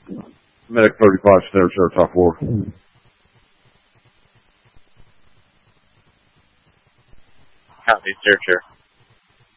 Medic 35, Center Church, top 4. Copy, Searcher.